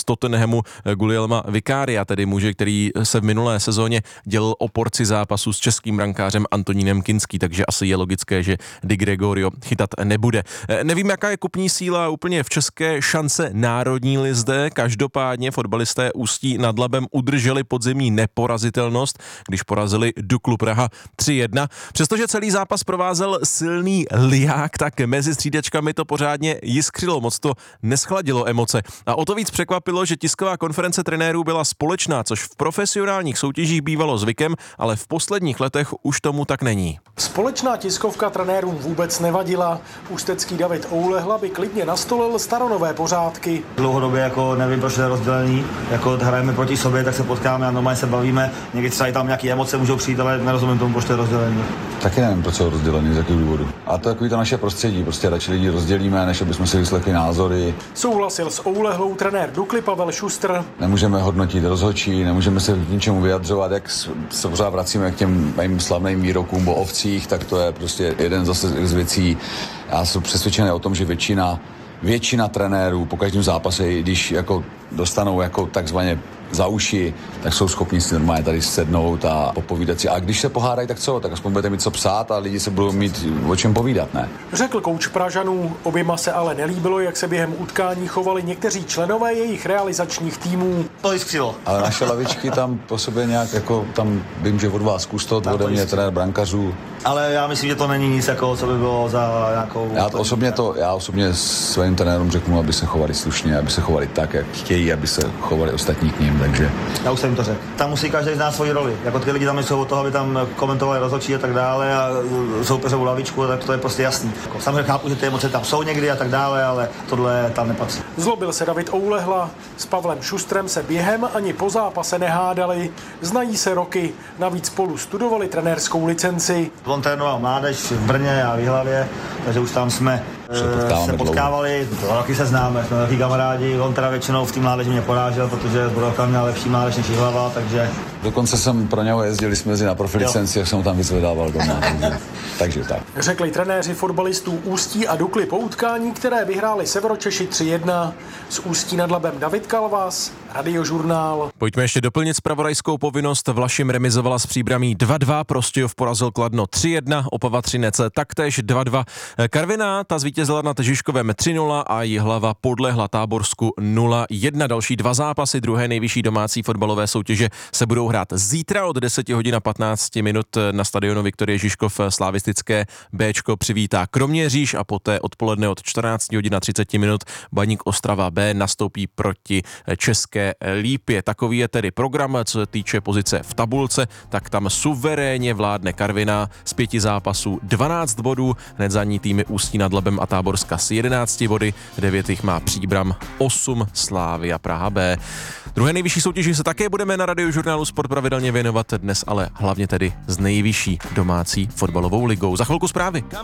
Tottenhamu Guglielma Vicaria, tedy muže, který se v minulé sezóně dělal o porci zápasu s českým brankářem Antonínem Kinský, takže asi je logické, že Di Gregorio chytat nebude. Nevím, jaká je kupní síla úplně v české šance národní lize, každopádně fotbalisté Ústí nad Labem udrželi podzimní neporazitelnost, když porazili Duklu Praha 3-1. Přestože celý zápas provázel silný liák, tak mezi střídačkami to pořádně jiskřilo, moc to neschladilo emoce. A o to víc překvapilo, že tisková konference trenérů byla společná, což v profesionálních soutěžích bývalo zvykem, ale v posledních letech už tomu tak není. Společná tiskovka trenérům vůbec nevadila. Ústecký David Oulehla by klidně nastolil staronové pořádky. Dlouhodobě nevím, proč je rozdělený, hrajeme proti sobě, tak se potkáme a normálně se bavíme. Někdy třeba i tam nějaké emoce můžou přijít, ale nerozumím tomu, proč to je rozdělený. Taky nevím, proč jsou rozdělený, z jakých důvodů. A to je takový to naše prostředí, prostě radši lidi rozdělíme, než abychom si vyslechli názory. Souhlasil s Oulehlou trenér Dukly Pavel Šustr. Nemůžeme hodnotit rozhodčí, nemůžeme se k ničemu vyjadřovat, jak se pořád vracíme k těm mým slavným výrokům o ovcích, tak to je prostě jeden zase z věcí. Já jsem přesvědčený o tom, že většina trenérů po každém zápase, když dostanou takzvaně za uši, tak jsou schopni si normálně tady sednout a popovídat si. A když se pohádají, tak co? Tak aspoň budete mít co psát a lidi se budou mít o čem povídat, ne? Řekl kouč Pražanů, oběma se ale nelíbilo, jak se během utkání chovali někteří členové jejich realizačních týmů. To jiskřilo. Ale naše lavičky tam po sobě nějak tam vím, že od vás kustot, ode mě trenér brankařů. Ale já myslím, že to není nic, co by bylo za nějakou... Já osobně svým trenérům řeknu, aby se chovali slušně, aby se chovali tak, jak chtějí, aby se chovali ostatní k ním, takže... Já už jsem jim to řekl. Tam musí každý znát svoji roli. Ty lidi tam jsou od toho, aby tam komentovali rozhodčí a tak dále a soupeřovou lavičku, tak to je prostě jasný. Samozřejmě chápu, že ty emoce tam jsou někdy a tak dále, ale tohle tam nepatří. Zlobil se David Oulehla, s Pavlem Šustrem se během ani po zápase nehádali. Znají se roky, navíc spolu studovali trenérskou licenci. On trénoval mládež v Brně a v Jihlavě, takže už tam jsme se potkávali, roky se známe, jsme taky kamarádi, on teda většinou v té mládeži mě porážel, protože Zbrojovka měla lepší mládež než Jihlava, takže... Dokonce jsem pro něho jezdili jsme na profilicenci, jak jsem ho tam vyzvedával doma, takže tak. Řekli trenéři fotbalistů Ústí a Dukly po utkání, které vyhráli Severočeši 3-1. Z Ústí nad Labem David Kalvas, Radiožurnál. Pojďme ještě doplnit zpravodajskou povinnost. Vlašim remizovala s Příbramí 2-2, Prostějov porazil Kladno 3-1, Opava Třinec taktéž 2-2. Karviná ta zvítězila nad Žižkovem 3-0 a Jihlava podlehla Táborsku 0-1. Další dva zápasy druhé nejvyšší domácí fotbalové soutěže se budou hrát zítra od 10 hodin a 15 minut na stadionu Viktorie Žižkov. Slavistické Bčko přivítá Kroměříž a poté odpoledne od 14 hodin a 30 minut Baník Ostrava B nastoupí proti České Lípě. Takový je tedy program, co se týče pozice v tabulce, tak tam suverénně vládne Karviná z 5 zápasů 12 bodů, hned za ní týmy Ústí nad Labem a Táborska s 11 body, 9 jich má Příbram, 8 Slavia Praha B. Druhé nejvyšší soutěži se také budeme na Radiožurnálu Sport pravidelně věnovat, dnes ale hlavně tedy s nejvyšší domácí fotbalovou ligou. Za chvilku zprávy.